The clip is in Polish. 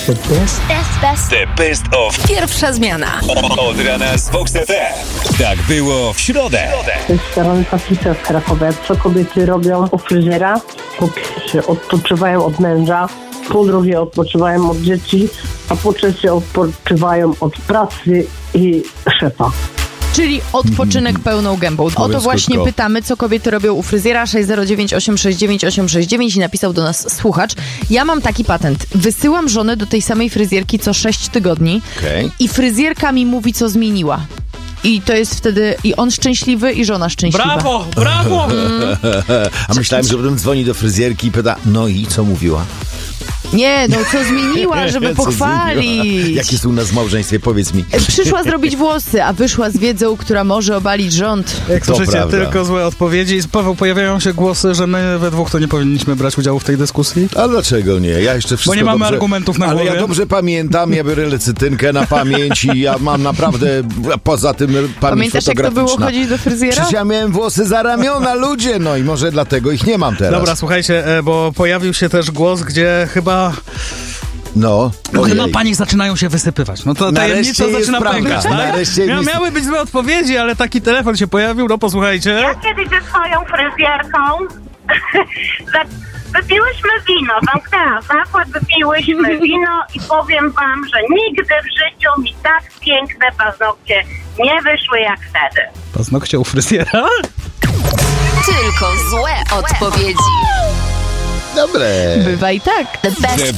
The best of Pierwsza zmiana. od rana z Vox FM. Tak było w środę. To jest strona Patrycja z Krakowa. Co kobiety robią u fryzjera? Po pierwsze odpoczywają od męża, po drugie odpoczywają od dzieci, a po trzecie odpoczywają od pracy i szefa. Czyli odpoczynek pełną gębą. O to właśnie pytamy, co kobiety robią u fryzjera. 609 869 869 i napisał do nas słuchacz. Ja mam taki patent. Wysyłam żonę do tej samej fryzjerki co 6 tygodni i fryzjerka mi mówi, co zmieniła. I to jest wtedy i on szczęśliwy, i żona szczęśliwa. Brawo, brawo! A myślałem, że potem dzwoni do fryzjerki i pyta, no i co mówiła? Nie, no co zmieniła, żeby Co pochwalić. zmieniła? Jak jest u nas w małżeństwie, powiedz mi. Przyszła zrobić włosy, a wyszła z wiedzą, która może obalić rząd. Jak To słyszycie, prawda. tylko złe odpowiedzi. Paweł, pojawiają się głosy, że my we dwóch to nie powinniśmy brać udziału w tej dyskusji. A dlaczego nie? Ja jeszcze wszystko Bo nie mamy dobrze, argumentów na ale głowie. ja dobrze pamiętam, ja biorę lecytynkę na pamięć i ja mam naprawdę, poza tym pamięć Pamiętasz, jak to było fotograficzna. chodzić do fryzjera? Przecież ja miałem włosy za ramiona, ludzie, no i może dlatego ich nie mam teraz. Dobra, słuchajcie, bo pojawił się też głos, gdzie chyba No, ojej. pani zaczynają się wysypywać. No to Nareszcie tajemnica jest zaczyna prawda. pękać, tak? Nareszcie jest- Miały być złe odpowiedzi, ale taki telefon się pojawił, no posłuchajcie. Ja kiedyś ze swoją fryzjerką wypiłyśmy wino, zamknęłam zakład, wypiłyśmy wino i powiem wam, że nigdy w życiu mi tak piękne paznokcie nie wyszły jak wtedy. Paznokcie u fryzjera? Tylko złe odpowiedzi. Dobre. Bywa i tak. The